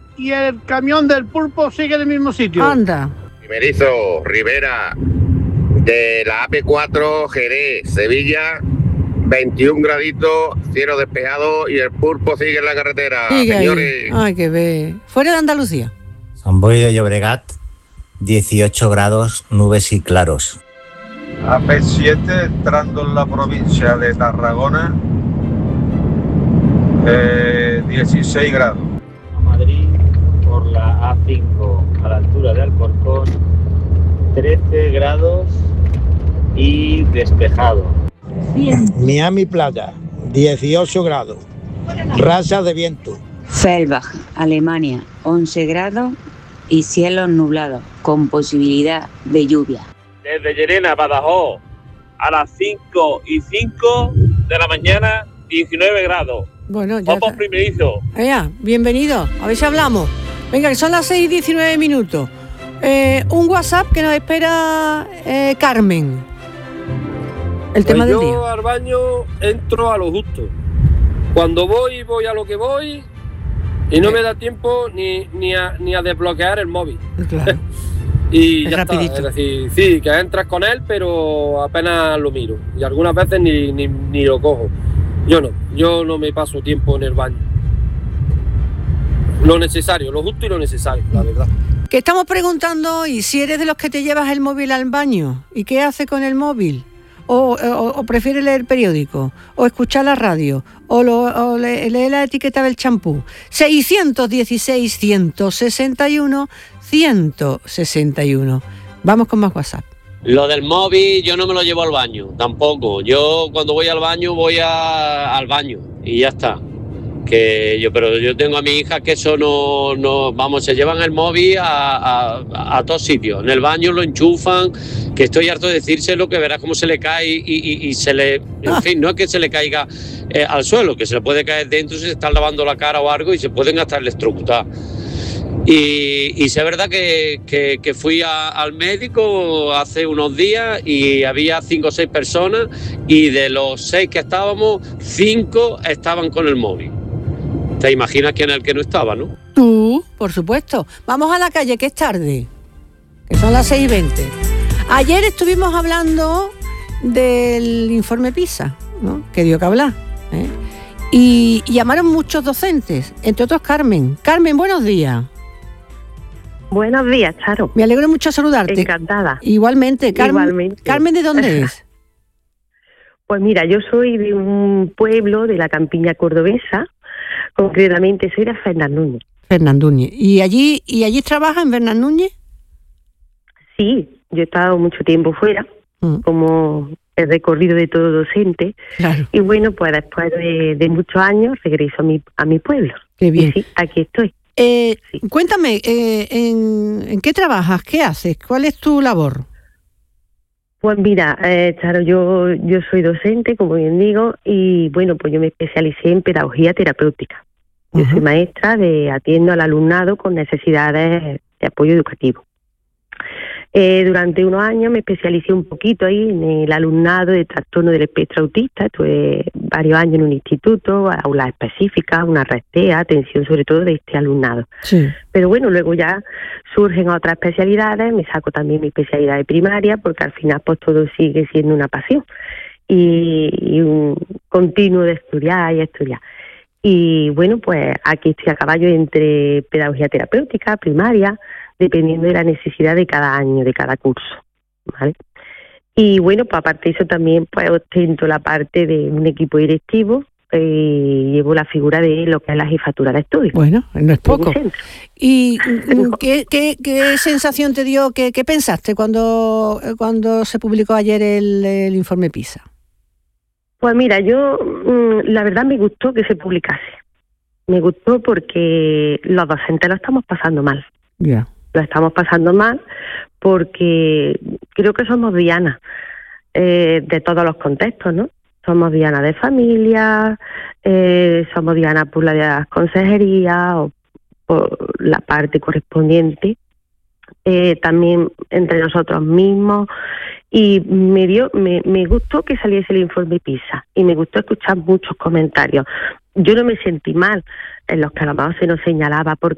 y el camión del pulpo sigue en el mismo sitio. Anda. Primerizo, Rivera, de la AP4, Jerez, Sevilla, 21 graditos, cielo despejado y el pulpo sigue en la carretera. Sigue Señores. ahí. Ay, qué ve. Fuera de Andalucía. Sant Boi de Llobregat, 18 grados, nubes y claros. AP7 entrando en la provincia de Tarragona, 16 grados. A Madrid por la A5 a la altura de Alcorcón, 13 grados y despejado. Miami Playa, 18 grados. Rasa de viento. Fellbach, Alemania, 11 grados y cielos nublados, con posibilidad de lluvia. Desde Llerena, Badajoz, a las 5:05 de la mañana, 19 grados. Bueno, ya. Vamos primerizo. Bienvenido. A ver si hablamos. Venga, que son las 6:19 minutos. Un WhatsApp que nos espera Carmen. El tema del día. Yo al baño entro a lo justo. Cuando voy a lo que voy y no me da tiempo ni a desbloquear el móvil. Claro. Y Es ya rapidito. está. Es decir, sí, que entras con él, pero apenas lo miro. Y algunas veces ni lo cojo. Yo no me paso tiempo en el baño. Lo necesario, lo justo y lo necesario, la verdad. Que estamos preguntando hoy si eres de los que te llevas el móvil al baño. ¿Y qué hace con el móvil? O prefiere leer periódico, o escuchar la radio, o leer la etiqueta del champú. 616-161-161. Vamos con más WhatsApp. Lo del móvil yo no me lo llevo al baño, tampoco. Yo cuando voy al baño voy al baño y ya está. Pero yo tengo a mi hija que eso no vamos, se llevan el móvil a todos sitios. En el baño lo enchufan, que estoy harto de decírselo, que verás cómo se le cae y se le... En fin, no es que se le caiga al suelo, que se le puede caer dentro si se está lavando la cara o algo y se pueden hasta electrocutar. Y sí es verdad que fui al médico hace unos días y había 5 o 6 personas y de los 6 que estábamos, 5 estaban con el móvil. Te imaginas quién es el que no estaba, ¿no? Tú, por supuesto. Vamos a la calle, que es tarde, que son las 6:20. Ayer estuvimos hablando del informe PISA, ¿no? Que dio que hablar, ¿eh? Y llamaron muchos docentes, entre otros Carmen. Carmen, buenos días. Buenos días, Charo. Me alegro mucho saludarte. Encantada. Igualmente, Carmen. Igualmente. Carmen, ¿de dónde es? Pues mira, yo soy de un pueblo de la campiña cordobesa, concretamente soy de Fernandúñez. Fernandúñez. ¿Y allí trabaja en Fernandúñez? Sí, yo he estado mucho tiempo fuera, como el recorrido de todo docente. Claro. Y bueno, pues después de muchos años regreso a mi pueblo. Qué bien. Y sí, aquí estoy. Sí. Cuéntame, ¿en qué trabajas? ¿Qué haces? ¿Cuál es tu labor? Pues mira, Charo, yo soy docente, como bien digo, y bueno, pues yo me especialicé en pedagogía terapéutica. Yo soy maestra atiendo al alumnado con necesidades de apoyo educativo. Durante unos años me especialicé un poquito ahí en el alumnado de trastorno del espectro autista. Estuve varios años en un instituto, aulas específicas, una restea, atención sobre todo de este alumnado. Sí. Pero bueno, luego ya surgen otras especialidades, me saco también mi especialidad de primaria, porque al final pues todo sigue siendo una pasión y un continuo de estudiar y estudiar. Y bueno, pues aquí estoy a caballo entre pedagogía terapéutica, primaria, dependiendo de la necesidad de cada año, de cada curso, ¿vale? Y bueno, pues aparte de eso también pues ostento la parte de un equipo directivo, llevo la figura de lo que es la jefatura de estudios. Bueno, no es poco. ¿Y qué sensación te dio, qué pensaste cuando se publicó ayer el informe PISA? Pues mira, yo la verdad me gustó que se publicase. Me gustó porque los docentes lo estamos pasando mal. Ya. Lo estamos pasando mal porque creo que somos dianas de todos los contextos, ¿no? Somos dianas de familia, somos dianas por la consejería o por la parte correspondiente, también entre nosotros mismos. Y me gustó que saliese el informe PISA y me gustó escuchar muchos comentarios. Yo no me sentí mal en los que a lo mejor se nos señalaba porque